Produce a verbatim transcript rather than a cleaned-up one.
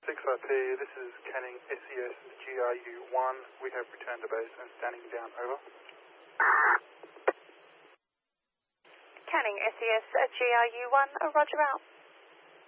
six I P, this is Canning S E S G R U one. We have returned to base and standing down, over. Canning S E S G R U one, roger out.